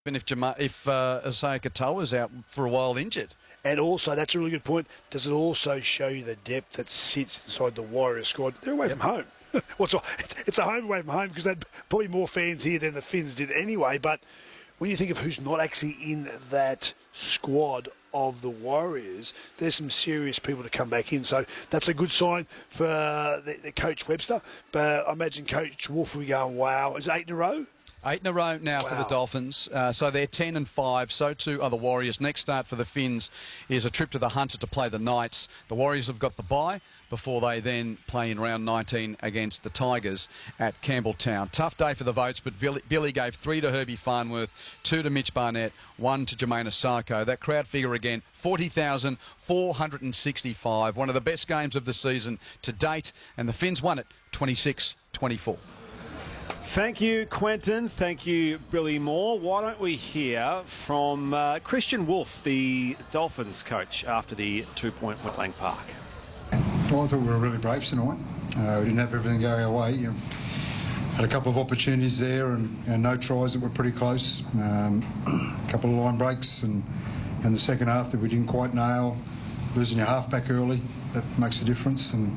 Even if Isaiah Katoa is out for a while injured. And also, that's a really good point, does it also show you the depth that sits inside the Warriors squad? They're away from home. It's a home away from home because they had probably more fans here than the Finns did anyway. But when you think of who's not actually in that squad of the Warriors, there's some serious people to come back in. So that's a good sign for the Coach Webster. But I imagine Coach Wolf will be going, wow, is it 8 in a row? 8 in a row now for the Dolphins. So they're 10-5. So too are the Warriors. Next start for the Finns is a trip to the Hunter to play the Knights. The Warriors have got the bye before they then play in round 19 against the Tigers at Campbelltown. Tough day for the votes, but Billy gave 3 to Herbie Farnworth, 2 to Mitch Barnett, 1 to Jermaine Osako. That crowd figure again, 40,465. One of the best games of the season to date, and the Finns won it 26-24. Thank you, Quentin. Thank you, Billy Moore. Why don't we hear from Christian Wolf, the Dolphins coach, after the 2-point win at Lang Park? Well, I thought we were really brave tonight. We didn't have everything go our way. Had a couple of opportunities there and no tries that were pretty close. A couple of line breaks and the second half that we didn't quite nail. Losing your halfback early, that makes a difference. And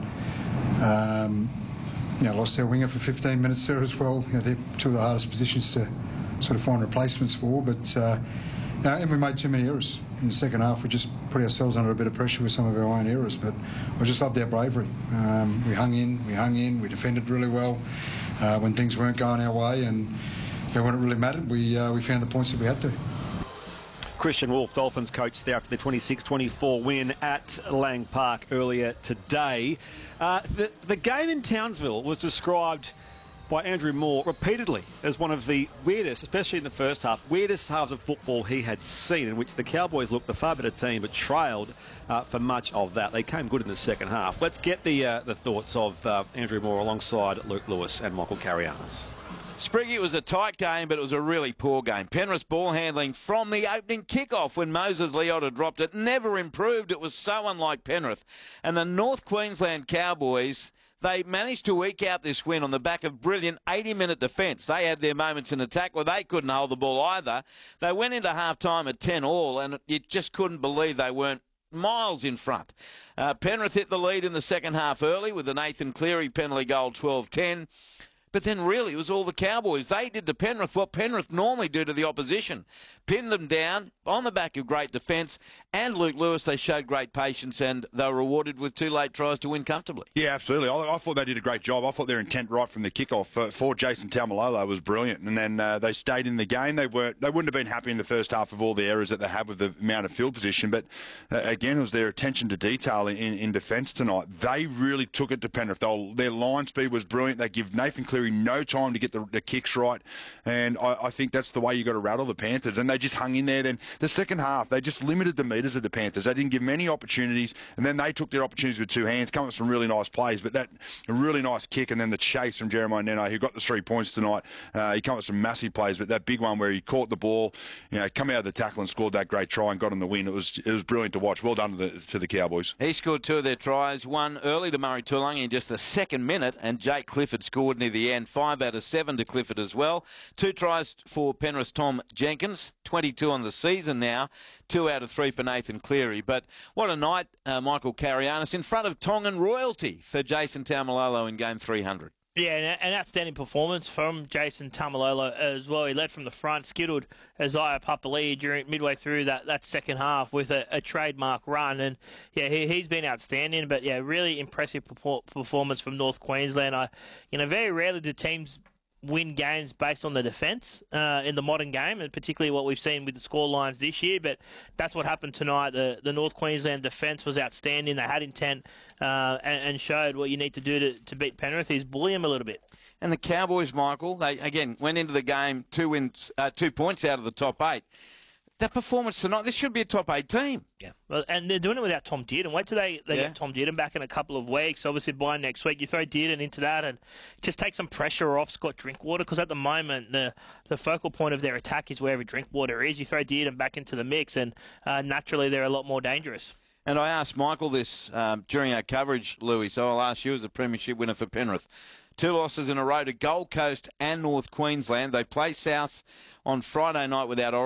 lost our winger for 15 minutes there as well. They're two of the hardest positions to sort of find replacements for. But and we made too many errors in the second half. We just put ourselves under a bit of pressure with some of our own errors. But I just loved our bravery. We hung in, we defended really well when things weren't going our way, and when it really mattered, we found the points that we had to. Christian Wolf, Dolphins coach there after the 26-24 win at Lang Park earlier today. The game in Townsville was described by Andrew Moore repeatedly as one of the weirdest, especially in the first half, weirdest halves of football he had seen, in which the Cowboys looked the far better team but trailed for much of that. They came good in the second half. Let's get the thoughts of Andrew Moore alongside Luke Lewis and Michael Carianis. Spriggy, it was a tight game, but it was a really poor game. Penrith's ball handling from the opening kickoff when Moses Leota dropped it never improved. It was so unlike Penrith. And the North Queensland Cowboys, they managed to eke out this win on the back of brilliant 80-minute defence. They had their moments in attack where they couldn't hold the ball either. They went into half-time at 10-all, and you just couldn't believe they weren't miles in front. Penrith hit the lead in the second half early with the Nathan Cleary penalty goal 12-10. But then really it was all the Cowboys. They did to Penrith what Penrith normally do to the opposition. Pinned them down on the back of great defence. And Luke Lewis, they showed great patience and they were rewarded with 2 late tries to win comfortably. Yeah, absolutely. I thought they did a great job. I thought their intent right from the kickoff for Jason Taumalolo was brilliant. And then they stayed in the game. They wouldn't have been happy in the first half of all the errors that they had with the amount of field position. But again, it was their attention to detail in defence tonight. They really took it to Penrith. Their line speed was brilliant. They give Nathan Cleary no time to get the kicks right. And I think that's the way you got to rattle the Panthers. And they just hung in there. Then the second half, they just limited the metres of the Panthers. They didn't give many opportunities. And then they took their opportunities with 2 hands, coming with some really nice plays. But a really nice kick and then the chase from Jeremiah Neno, who got the 3 points tonight. He came with some massive plays. But that big one where he caught the ball, come out of the tackle and scored that great try and got him the win. It was brilliant to watch. Well done to the Cowboys. He scored 2 of their tries, one early to Murray Tuilagi in just the second minute, and Jake Clifford scored near the end. 5 out of 7 to Clifford as well. 2 tries for Penrith's Tom Jenkins, 22 on the season now. 2 out of 3 for Nathan Cleary. But what a night, Michael Carianis, in front of Tongan royalty for Jason Taumalolo in game 300. Yeah, an outstanding performance from Jason Taumalolo as well. He led from the front, skittled Isaiah Papali'i midway through that second half with a trademark run. And, yeah, he's been outstanding. But, yeah, really impressive performance from North Queensland. Very rarely do teams win games based on the defence in the modern game, and particularly what we've seen with the score lines this year. But that's what happened tonight. The North Queensland defence was outstanding. They had intent and showed what you need to do to beat Penrith is bully them a little bit. And the Cowboys, Michael, they again went into the game 2 points out of the top 8. That performance tonight, this should be a top 8 team. Yeah, well, and they're doing it without Tom Dearden. Wait till they get Tom Dearden back in a couple of weeks. Obviously, by next week, you throw Dearden into that and just take some pressure off Scott Drinkwater, because at the moment, the focal point of their attack is wherever Drinkwater is. You throw Dearden back into the mix, and naturally, they're a lot more dangerous. And I asked Michael this during our coverage, Louis, so I'll ask you as a premiership winner for Penrith. 2 losses in a row to Gold Coast and North Queensland. They play South on Friday night without